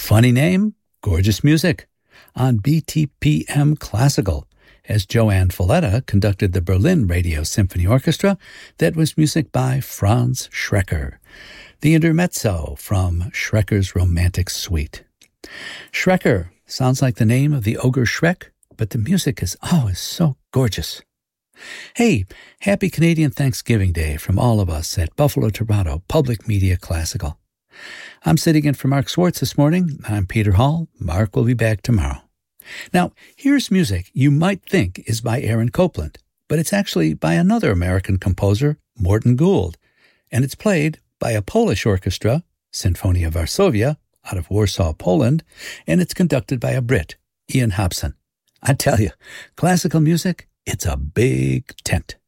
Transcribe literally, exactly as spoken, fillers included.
Funny name, gorgeous music on B T P M Classical, as Joanne Folletta conducted the Berlin Radio Symphony Orchestra. That was music by Franz Schrecker. The intermezzo from Schrecker's Romantic Suite. Schrecker sounds like the name of the ogre Shrek, but the music is always so gorgeous. Hey, happy Canadian Thanksgiving Day from all of us at Buffalo Toronto Public Media Classical. I'm sitting in for Mark Swartz this morning. I'm Peter Hall. Mark will be back tomorrow. Now, here's music you might think is by Aaron Copland, but it's actually by another American composer, Morton Gould, and it's played by a Polish orchestra, Sinfonia Varsovia, out of Warsaw, Poland, and it's conducted by a Brit, Ian Hobson. I tell you, classical music, it's a big tent.